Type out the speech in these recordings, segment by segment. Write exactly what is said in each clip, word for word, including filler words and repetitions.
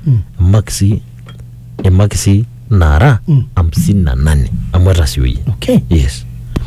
mm. maxi e maxi nara mm. hamsini na nane amwata siwi. Okay. Yes.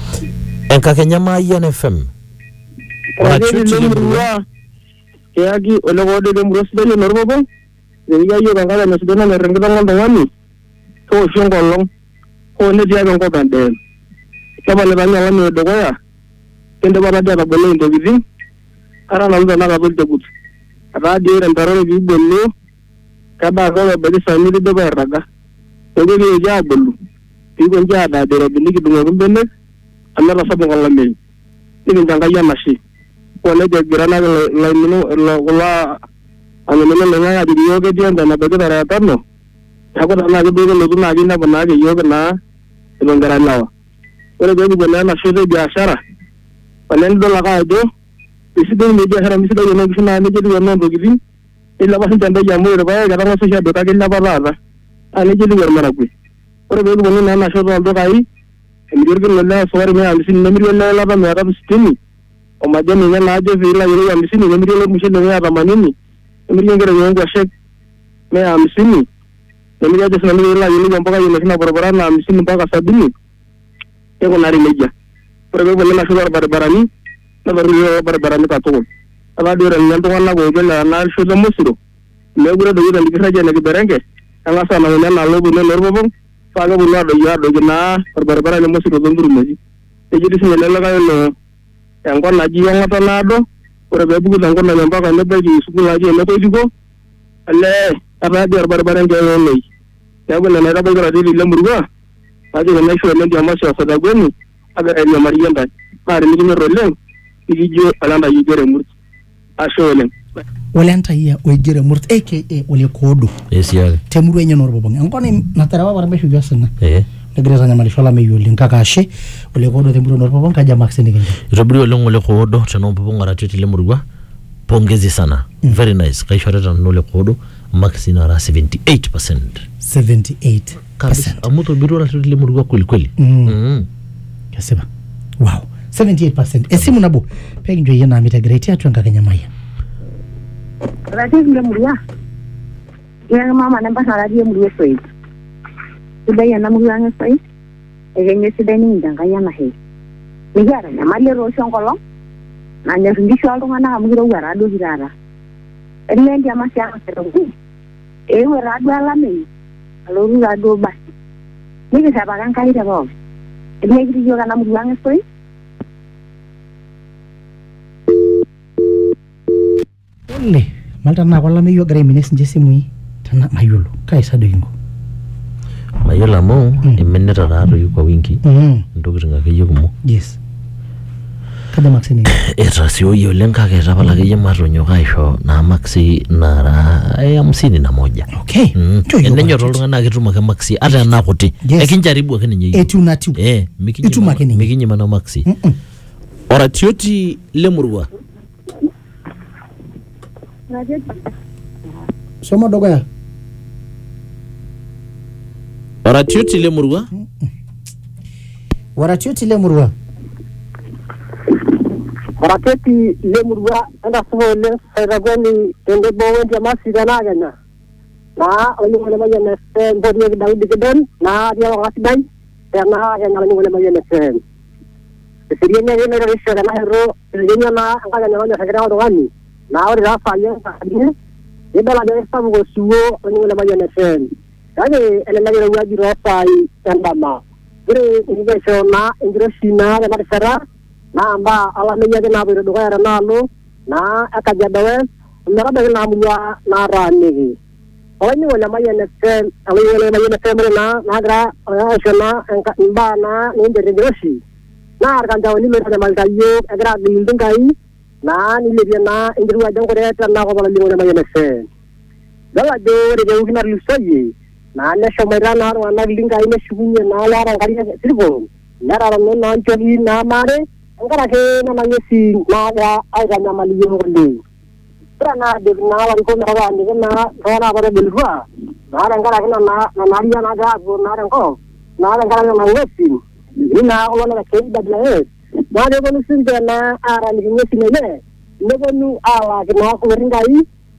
Enka Kenya Mayan F M. Wanachuti lemurua keaki ologode lemurua sidai norbobo. Ndia yo kangala nasidana na rengita nganda ngani. To shongolong. Ko ne dia ngoko kande. Kama le banya ngani dogoya. Kende bana dia babole ndo bizi. Ara na ndo na babole debut. Ara dia rentaro bi bollo. Kada ko be family de baraga. Ko ge ja bollu. Ti ko ja da de robini ki dungo benne. Allah rasa ngala mel. Ini ndanga ya mashi. Ko le de grana la minu la anu menu lenga di yoga dia ndana bege dara tarno. Ako na ge bege lodu na gina bana ge yoga na ngara lawa. Ore bege bana na shede biashara. Palen do la ka do. Isi do media hara misi do yono kisna ne je do yono do gidi. Illa ba tanda ya mo re ba ga na so sha do ka ge la ba la. Ani je do yor mara ku. Ore bege bana na so do kai. Emirge lalla sawar me alisin nemiri lalla ba me ra stini. O majani ne na je vila yele alisin nemiri lo mushe ne ya manini. Emirge ngere yongo shek me amisini. Emirge je sanami la yele mpaka yele na barabara na amisini mpaka sabini. Eko nari meja. Ore bege bana so barbarani. Na bari barbarani ka to. Aba dire nyanto wana go gela na shuda musiro. Me gure do yele ndikira je ne berenge. Anga sa na na lobu ne lorbo. Faga bulla do ya do gina barbara ne musiro donduru meji e jidi se lela ga no yango na ji yanga to na do ore be bugu dango na nyamba ka ne be ji su la ji ne to digo alle aba di barbara nge no nei ya bele na da be gra di le murga aji ne sho ne dia ma sha sa da goni aga e mari yanda pare ni ne rolen ji jo alanda yi gere mur a sho le Walenta ya ojire murt aka ole kodo. Yes ya. Temuru enye norbo bang. Ngoni natarawa bara meshu jasana. Eh. Negreza nyamali shola me yuli nkakashe ole kodo temuru norbo bang kaja max ni genje. Robri ole ngole kodo tano mpo ngara tete le murugwa. Pongezi sana. Mm. Very nice. Kaishara tano ole kodo max ni ara seventy-eight percent. seventy-eight percent. Amuto biro la tete le murugwa kweli kweli. Mm. Mm. Kaseba. Wow. seventy-eight percent. Esimu nabo. Pegi njo yena amita greatia tuanga Kenya Mayan. Radio Lemurua. Yang mama nampak radio Lemurua soi. Sudah yang namu yang soi. Egenya sudah ni jangka yang mahir. Negara nama le rosong kolong. Nanya sendiri soal tu mana kamu kira uara do hirara. Ini dia masih yang terus. Eh uara do alam ni. Kalau uara do bas. Ni kita pakai kali dah bom. Ini kita juga namu yang soi. Le malta na wala me yo gare mines nje simui tana mayolo kai sa doingo mayola mo mm. imenera raro yu kwa wingi mm. ndogiringa ke yugo mo yes kada maxini erasio yo lenka ke rabala ke yamaro nyoga isho na maxi nara e hamsini na moja. Okay mm. enenyo rolonga na kituma ke maxi ata na kuti yes. Ekinjaribu akene nyi etu na tu eh mikinyi makeni mikinyi mana maxi mm -mm. Oratioti lemurwa Soma dogo ya Oratioti le murwa Oratioti le murwa Oratioti le murwa anda suwe le sairagoni tende bowen dia masih dana gana na oni wala mayan sen bodi ke Daud dikeden na dia ngasih dai karena yang ngalamin wala mayan sen Sedianya ni ada risau dan hero sedianya na angka yang orang segera orang ni na ori rafa yang tadi dia dah ada esam go suo oni wala mayan sen jadi ele lagi lagi rafa yang lama jadi ini besok na ingressina dan ada sera na amba Allah menjaga nabi do kaya nalo na akajadawe mereka dengan namanya narani oni wala mayan sen ali wala mayan sen na nagra ayana angka imba na ni ingresi na arkan jauh ni mereka mal kayu agar building kai na ni lebih na ingru aja kore tanah ko balik wala mayan sen dala do re jauh kinar lusai na na shomera na wana building kai na shubunya na lara kari sirbo na lara no na choni na mare angkara ke na mangesi na ya aga na mali yo ndi na de na la ko na ga ni na na bare bilwa na angkara ke na na naria na ga go na ko na angkara na mangesi ina wala ke badla e na de ko nusin na ara ni ngesi ne ne ko nu ala ke na ko ringai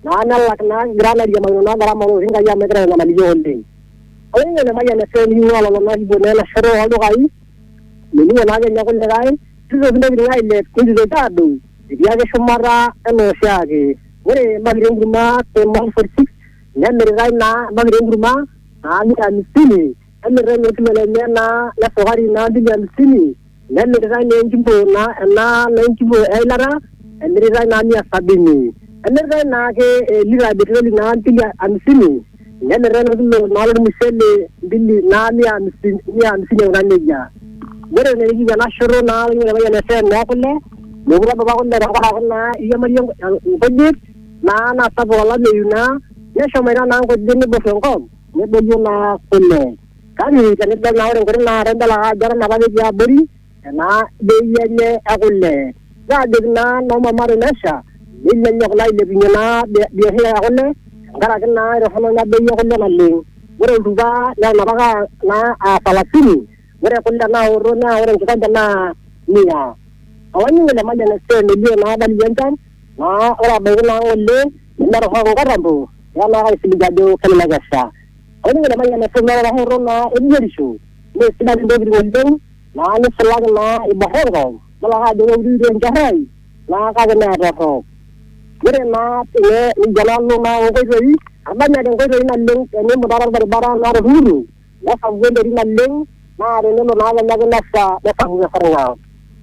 na nalak na grana dia magna gara mo hinga ya metra na mali yonde awin na maya na sen yu ala na ibo na na sharo alo kai ni ni na ga ko le kai tuzo binde ni ai le kunji do ta do dia ga shumara eno shaage ore magre nguma te mon for six ne mere kai na magre nguma na ni an sini amere ne tumele na na sogari na di an sini ne mere kai ne njimbo na na na njimbo ai lara amere kai na ni asabini amere na ke lira betroli na antilia amsini nemere na dum na lo misele billi na ni amsini ni amsini na neja mere ne gi na shoro na ni na ya se na kolle mo gura baba kolle ra ka na iya mari ngojit na na ta bola le yuna ya shomera na ko dinni bo fenko ne bo yuna kolle kani kan da na ore ko na renda la jar na ba ya bari na de yene akolle ga de na no mama re nasha illa nyok lay le binyana de he akolle ngara kana ro hono na be yokolle na ling wore duga na na baga na a palasini wore kolle na ro na ore kita na niya awani ngale manja na se ne dio na dal yentan na ora be na olle na ro ho ngarambo ya na ai siliga do kana gasa awani ngale manja na se na ro ro na edirisho ne sila do bi wondo na ne sala na ibahoro mala ha do bi do njarai na ka na ro mere na te ni jalalo na ko roi abanya den ko roi na leng ni modara barbara na ruru na samwende ri na leng na re no na na na na sa da ka hu sarwa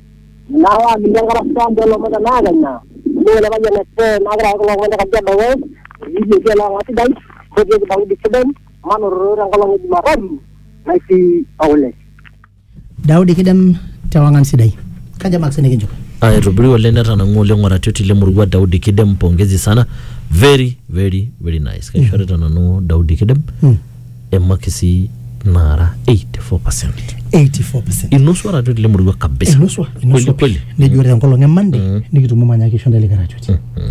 na wa bi ngara sa do lo ma na na na ni la ba na te na gra ko ko ka ja bawo ni ni ke la wa ti dai ko je ba di keden manu ro ran ko ngi ma ram na si awle Daudi kidam tawangan sidai kaja maksene kinjo Ay rubri wale nata na ngule ngora tioti le murugwa Daudi Kidem pongezi sana very very very nice ka shore tana no Daudi Kidem mm. emma kisi nara eighty-four percent eighty-four percent inuswa ra tioti le murugwa kabisa inuswa inuswa kweli ni jure ngolo ngemande mm. ni kitu mama nyaki shonda le garachoti mm -hmm.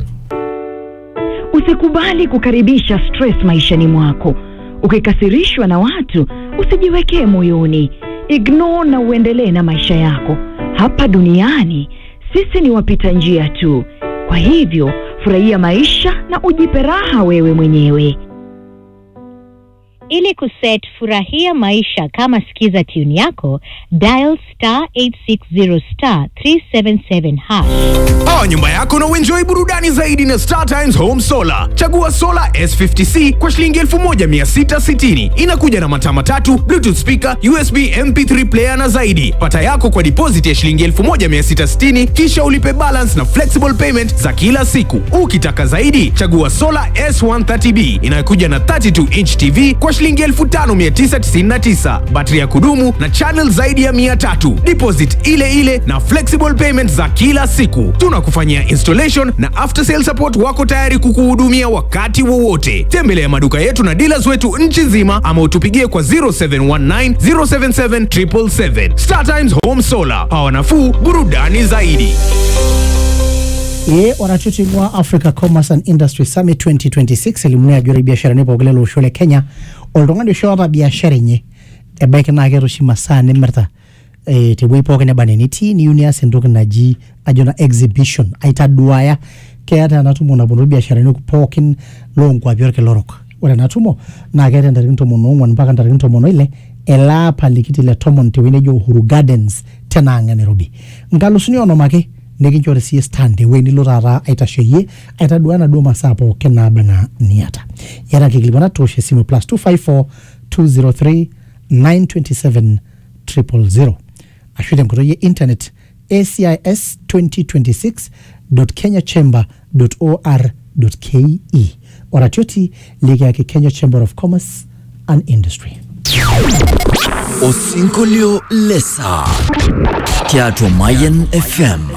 Usikubali kukaribisha stress maishani mwako. Ukikasirishwa na watu usijiwekee moyoni, ignore na uendelee na maisha yako. Hapa duniani sisi ni wapita njia tu. Kwa hivyo, furahia maisha na ujipe raha wewe mwenyewe. Ili kuset furahia maisha kama sikiza tune yako, dial star eight six zero star three seven seven hash. Hawa nyumba yako na uenjoy burudani zaidi na Star Times Home Solar. Chagua Solar S fifty C kwa shilingi elfu moja mia sita sitini. Inakuja na mataa matatu, Bluetooth speaker, U S B M P three player na zaidi. Pata yako kwa deposit ya shilingi elfu moja mia sita sitini, kisha ulipe balance na flexible payment za kila siku. Ukitaka zaidi, chagua Solar S one thirty B inayokuja na thirty-two inch T V kwa shilingi elfu tano mia tisa tisini na tisa. Battery ya kudumu na channel zaidi ya mia tatu. Deposit ile ile na flexible payment za kila siku. Tunakufanyia installation na after sale support wako tayari kukuhudumia wakati wowote. Tembelea maduka yetu na dealers wetu nchi nzima ama utupigie kwa zero seven one nine zero seven seven seven seven. Star Times Home Solar. Hawa nafuu, burudani zaidi. Ye wanachoti mwa Africa Commerce and Industry Summit twenty twenty-six elimunia jure biashara nipo ogilelo ushole Kenya. Oldongani shoba biashara nye ebaike na agero shimasa nemerta e, tewe ipo kene baneniti ni unias endoke na ji ajona exhibition aita duaya kaya natumo na bunu biashara niku pokin longwa biorke lorok wala natumo na kaya ndarinto mono ngwan mpaka ndarinto mono ile ela palikiti le tomon tewine jo Uhuru Gardens tena anga Nairobi ngalusuni ono make nekinchore si stande weni lorara aitasheye aitaduana doma sapo kena bana niata yara kikilibana toshe simu plus two five four two zero three nine two seven zero zero zero ashwete mkoto ye internet A C I S twenty twenty-six dot kenya chamber dot or dot ke oratioti liga ya Kenya Chamber of Commerce and Industry. Osinkolio Lesa Teatro Mayen F M